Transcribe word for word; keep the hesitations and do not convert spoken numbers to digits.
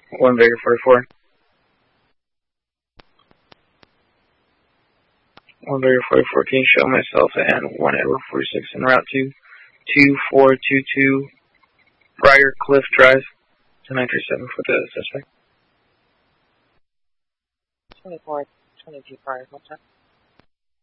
one Vega forty-four. one Vega forty-four, can you show myself and one Edward forty-six en route to two four two two Briar Cliff Drive to nine three seven for the suspect? twenty-four twenty-two Briar, what's that?